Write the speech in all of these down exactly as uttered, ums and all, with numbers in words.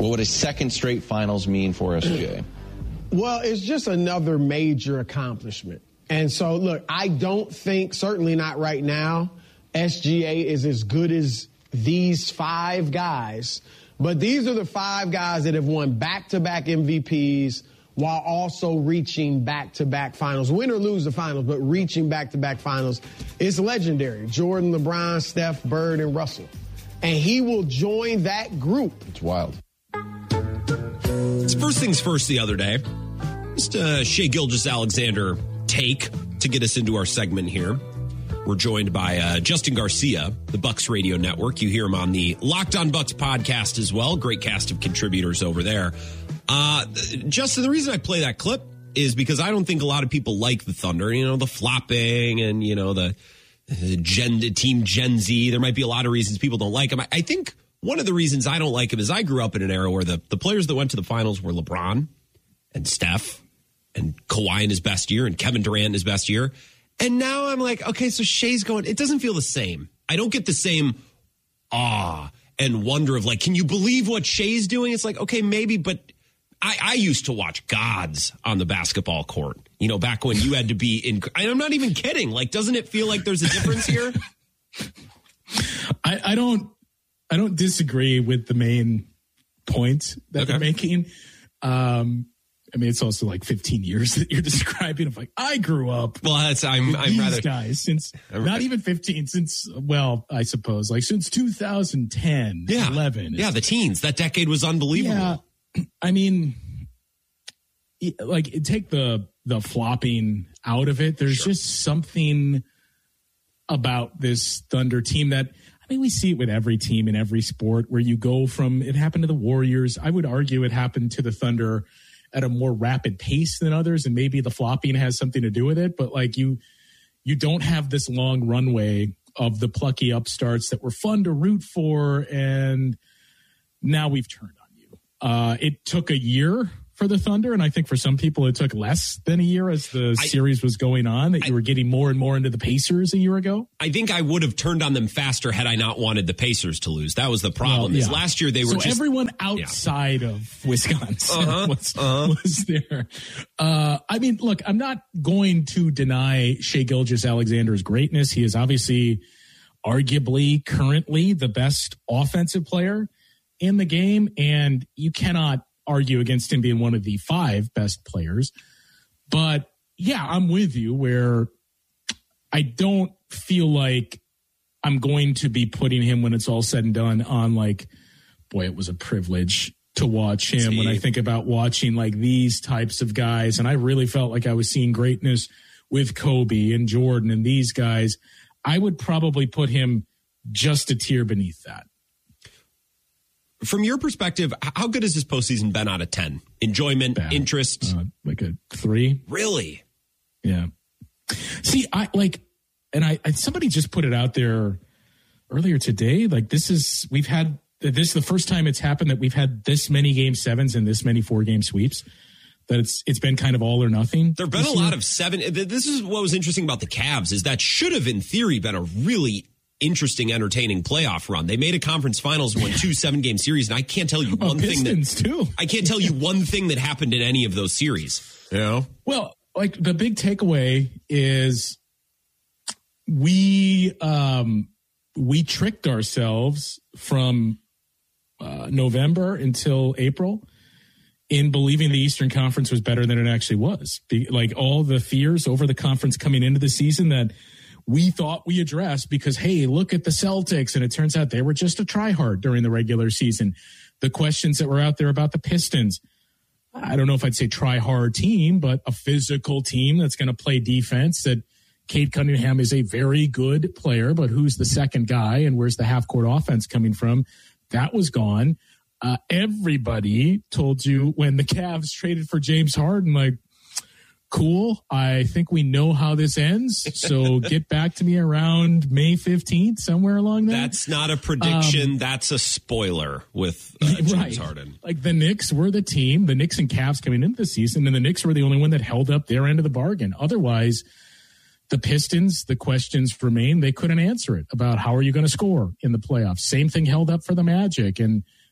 What would a second straight finals mean for S G A? Well, it's just another major accomplishment. And so, look, I don't think, certainly not right now, S G A is as good as these five guys. But these are the five guys that have won back-to-back M V Ps while also reaching back-to-back finals. Win or lose the finals, but reaching back-to-back finals is legendary. Jordan, LeBron, Steph, Bird, and Russell. And he will join that group. It's wild. It's first things first the other day. Just a Shai Gilgeous-Alexander take to get us into our segment here. We're joined by uh, Justin Garcia, the Bucks Radio Network. You hear him on the Locked On Bucks podcast as well. Great cast of contributors over there. Uh, Justin, the reason I play that clip is because I don't think a lot of people like the Thunder. You know, the flopping and, you know, the, the Gen, Team Gen Z. There might be a lot of reasons people don't like him. I, I think one of the reasons I don't like him is I grew up in an era where the, the players that went to the finals were LeBron and Steph and Kawhi in his best year and Kevin Durant in his best year. And now I'm like, okay, so Shai's going, it doesn't feel the same. I don't get the same awe and wonder of like, can you believe what Shai's doing? It's like, okay, maybe, but I, I used to watch gods on the basketball court, you know, back when you had to be in, I'm not even kidding. Like, doesn't it feel like there's a difference here? I, I don't, I don't disagree with the main point that Okay. they're making. Um, I mean, it's also like fifteen years that you're describing of like, I grew up. Well, that's, I'm, with I'm these rather guys since not even fifteen, since, well, I suppose like since two thousand ten, yeah, eleven. Yeah. The teens, that decade was unbelievable. Yeah. I mean, like take the, the flopping out of it. There's Sure. just something about this Thunder team that, I mean, we see it with every team in every sport where you go from, it happened to the Warriors. I would argue it happened to the Thunder at a more rapid pace than others, and maybe the flopping has something to do with it. But like you, you don't have this long runway of the plucky upstarts that were fun to root for, and now we've turned on you. Uh, it took a year for the Thunder, and I think for some people it took less than a year as the I, series was going on, that I, you were getting more and more into the Pacers a year ago. I think I would have turned on them faster had I not wanted the Pacers to lose. That was the problem. Well, Is yeah. last year they were so just everyone outside yeah. of Wisconsin uh-huh, was, uh-huh. was there. Uh, I mean, look, I'm not going to deny Shai Gilgeous-Alexander's greatness. He is obviously arguably currently the best offensive player in the game, and you cannot argue against him being one of the five best players. But yeah, I'm with you where I don't feel like I'm going to be putting him, when it's all said and done, on like, boy, it was a privilege to watch him. See. When I think about watching like these types of guys, and I really felt like I was seeing greatness with Kobe and Jordan and these guys, I would probably put him just a tier beneath that. From your perspective, how good has this postseason been out of ten? Enjoyment, Bad. interest? Uh, like a three. Really? Yeah. See, I like, and I, I somebody just put it out there earlier today. Like this is, we've had, this is the first time it's happened that we've had this many game sevens and this many four game sweeps. That it's it's been kind of all or nothing. There have been a year. lot of seven. This is what was interesting about the Cavs, is that should have, in theory, been a really interesting, entertaining playoff run. They made a conference finals, won two seven-game series, and I can't tell you one oh, thing Pistons that too. I can't tell you one thing that happened in any of those series. You know? Well, like the big takeaway is we um, we tricked ourselves from uh, November until April in believing the Eastern Conference was better than it actually was. Be, like all the fears over the conference coming into the season that we thought we addressed because, hey, look at the Celtics. And it turns out they were just a try-hard during the regular season. The questions that were out there about the Pistons, I don't know if I'd say try-hard team, but a physical team that's going to play defense, that Cade Cunningham is a very good player, but who's the second guy and where's the half-court offense coming from? That was gone. Uh, everybody told you when the Cavs traded for James Harden, like, cool, I think we know how this ends, so get back to me around May fifteenth, somewhere along there. That's not a prediction. Um, That's a spoiler with uh, James right. Harden. Like the Knicks were the team, the Knicks and Cavs coming into the season, and the Knicks were the only one that held up their end of the bargain. Otherwise, the Pistons, the questions remain. They couldn't answer it about how are you going to score in the playoffs. Same thing held up for the Magic, and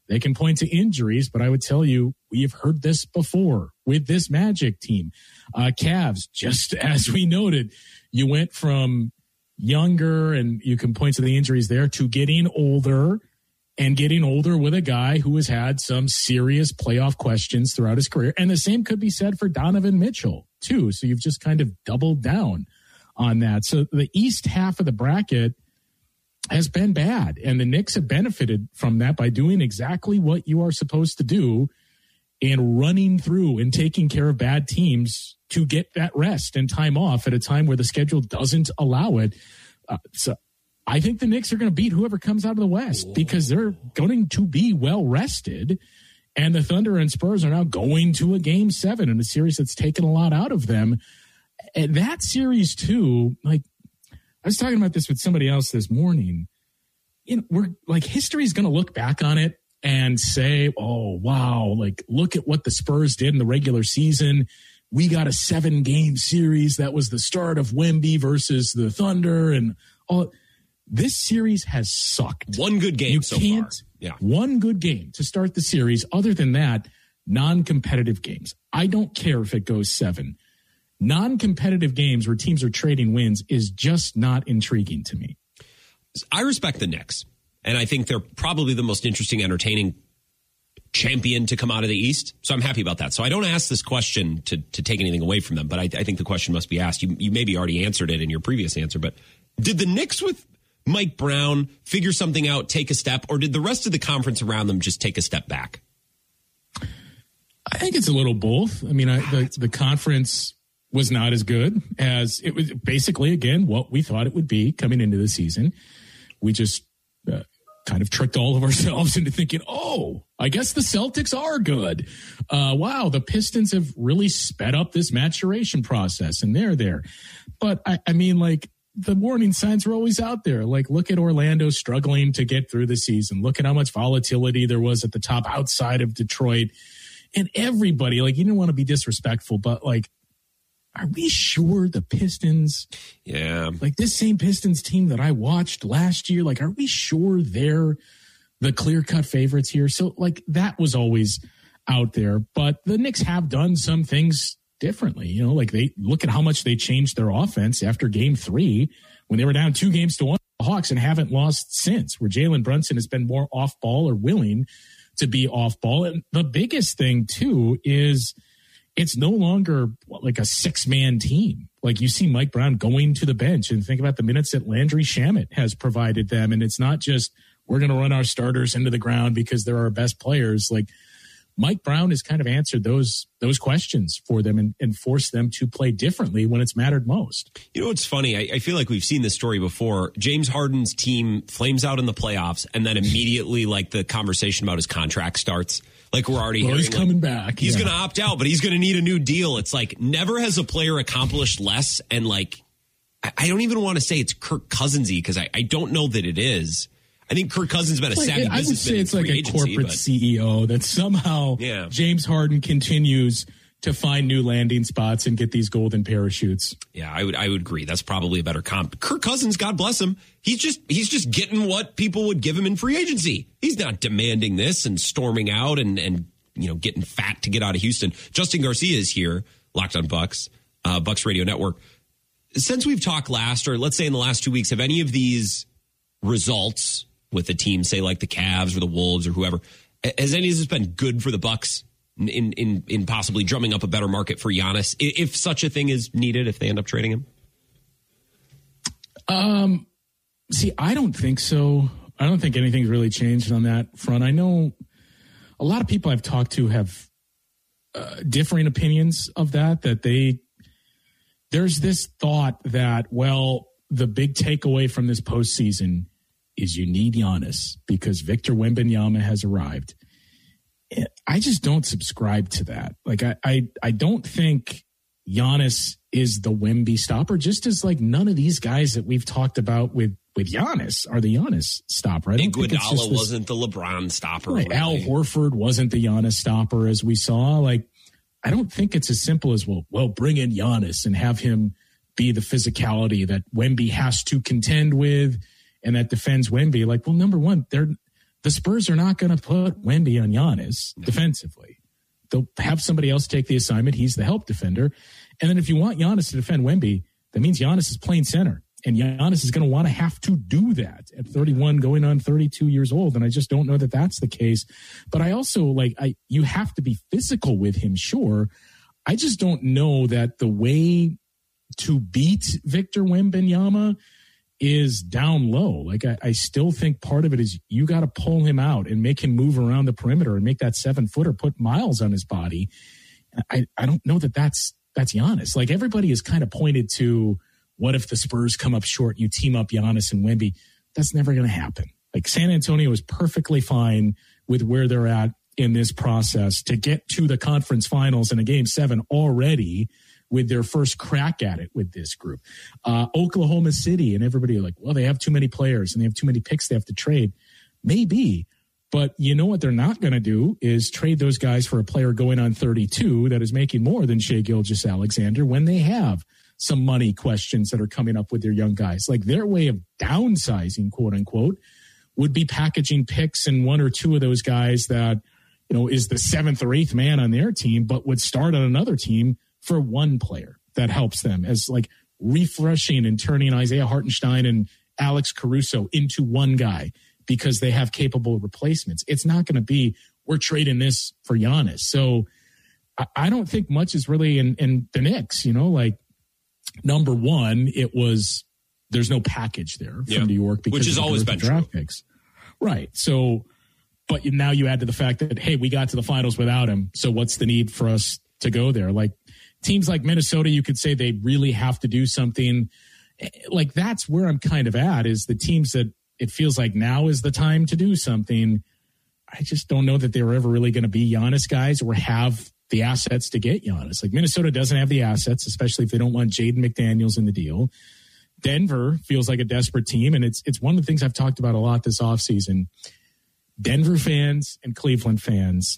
They can point to injuries, but I would tell you, we have heard this before with this Magic team. Uh, Cavs, just as we noted, you went from younger, and you can point to the injuries there, to getting older, and getting older with a guy who has had some serious playoff questions throughout his career. And the same could be said for Donovan Mitchell, too. So you've just kind of doubled down on that. So the East half of the bracket has been bad, and the Knicks have benefited from that by doing exactly what you are supposed to do and running through and taking care of bad teams to get that rest and time off at a time where the schedule doesn't allow it. Uh, so I think the Knicks are going to beat whoever comes out of the West because they're going to be well rested, and the Thunder and Spurs are now going to a game seven in a series that's taken a lot out of them. And that series too, like, I was talking about this with somebody else this morning. You know, we're like, history's going to look back on it and say, oh, wow, like, look at what the Spurs did in the regular season. We got a seven game series. That was the start of Wemby versus the Thunder. And all this series has sucked. One good game you so can't, far. Yeah. One good game to start the series. Other than that, non-competitive games. I don't care if it goes seven. Non-competitive games where teams are trading wins is just not intriguing to me. I respect the Knicks, and I think they're probably the most interesting, entertaining champion to come out of the East. So I'm happy about that. So I don't ask this question to, to take anything away from them, but I, I think the question must be asked. You, you maybe already answered it in your previous answer, but did the Knicks with Mike Brown figure something out, take a step, or did the rest of the conference around them just take a step back? I think it's a little both. I mean, I, the, the conference was not as good as it was, basically, again, what we thought it would be coming into the season. We just uh, kind of tricked all of ourselves into thinking, oh, I guess the Celtics are good. Uh, wow, the Pistons have really sped up this maturation process, and they're there. But, I, I mean, like, the warning signs are always out there. Like, look at Orlando struggling to get through the season. Look at how much volatility there was at the top outside of Detroit. And everybody, like, you don't want to be disrespectful, but, like, are we sure the Pistons, yeah, like this same Pistons team that I watched last year, like, are we sure they're the clear-cut favorites here? So, like, that was always out there. But the Knicks have done some things differently. You know, like, they look at how much they changed their offense after game three when they were down two games to one the Hawks and haven't lost since, where Jalen Brunson has been more off ball or willing to be off ball. And the biggest thing, too, is it's no longer like a six-man team. Like, you see Mike Brown going to the bench, and think about the minutes that Landry Shamet has provided them. And it's not just, we're going to run our starters into the ground because they're our best players. Like, Mike Brown has kind of answered those those questions for them and, and forced them to play differently when it's mattered most. You know what's funny? I, I feel like we've seen this story before. James Harden's team flames out in the playoffs, and then immediately, like, the conversation about his contract starts. Like, we're already well, hearing, he's coming like, back. He's yeah. going to opt out, but he's going to need a new deal. It's like, never has a player accomplished less. And, like, I, I don't even want to say it's Kirk Cousins-y, because I, I don't know that it is. I think Kirk Cousins has been a like, savvy I would businessman. say it's like a agency, corporate but, C E O that somehow yeah. James Harden continues to find new landing spots and get these golden parachutes. Yeah, I would I would agree. That's probably a better comp. Kirk Cousins, God bless him. He's just he's just getting what people would give him in free agency. He's not demanding this and storming out and and you know getting fat to get out of Houston. Justin Garcia is here, Locked on Bucks, uh, Bucks Radio Network. Since we've talked last, or let's say in the last two weeks, have any of these results with a team, say like the Cavs or the Wolves or whoever, has any of this been good for the Bucks in in in possibly drumming up a better market for Giannis, if such a thing is needed, if they end up trading him? Um, see, I don't think so. I don't think anything's really changed on that front. I know a lot of people I've talked to have uh, differing opinions of that, that they, there's this thought that, well, the big takeaway from this postseason is you need Giannis because Victor Wembanyama has arrived. I just don't subscribe to that. Like, I, I, I don't think Giannis is the Wemby stopper, just as like none of these guys that we've talked about with, with Giannis are the Giannis stopper. I don't think it's just Iguodala this, wasn't the LeBron stopper. Right. Really. Al Horford wasn't the Giannis stopper, as we saw. Like, I don't think it's as simple as, well, well, bring in Giannis and have him be the physicality that Wemby has to contend with and that defends Wemby. Like, well, number one, they're the Spurs are not going to put Wemby on Giannis defensively. They'll have somebody else take the assignment. He's the help defender. And then if you want Giannis to defend Wemby, that means Giannis is playing center. And Giannis is going to want to have to do that at thirty-one, going on thirty-two years old. And I just don't know that that's the case. But I also, like, I you have to be physical with him, sure. I just don't know that the way to beat Victor Wembanyama is down low. Like, I, I still think part of it is you got to pull him out and make him move around the perimeter and make that seven footer put miles on his body. I, I don't know that that's, that's Giannis. Like, everybody has kind of pointed to, what if the Spurs come up short, you team up Giannis and Wemby? That's never going to happen. Like, San Antonio is perfectly fine with where they're at in this process to get to the conference finals in a game seven already with their first crack at it with this group. Uh, Oklahoma City and everybody are like, well, they have too many players and they have too many picks they have to trade. Maybe, but you know what they're not going to do is trade those guys for a player going on thirty-two that is making more than Shai Gilgeous-Alexander when they have some money questions that are coming up with their young guys. Like, their way of downsizing, quote unquote, would be packaging picks and one or two of those guys that, you know, is the seventh or eighth man on their team, but would start on another team for one player that helps them, as like refreshing and turning Isaiah Hartenstein and Alex Caruso into one guy because they have capable replacements. It's not going to be, we're trading this for Giannis. So I, I don't think much is really in, in the Knicks, you know, like, number one, it was, there's no package there from yeah. New York because which has always been draft true. Picks. Right. So, but now you add to the fact that, hey, we got to the finals without him. So what's the need for us to go there? Like, teams like Minnesota, you could say they really have to do something. Like, that's where I'm kind of at, is the teams that it feels like now is the time to do something. I just don't know that they were ever really going to be Giannis guys or have the assets to get Giannis. Like, Minnesota doesn't have the assets, especially if they don't want Jaden McDaniels in the deal. Denver feels like a desperate team, and it's it's one of the things I've talked about a lot this offseason. Denver fans and Cleveland fans,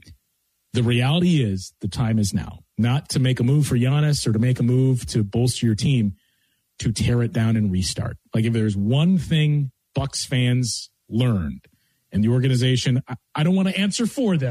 the reality is the time is now. Not to make a move for Giannis or to make a move to bolster your team, to tear it down and restart. Like, if there's one thing Bucks fans learned, and the organization, I, I don't want to answer for them,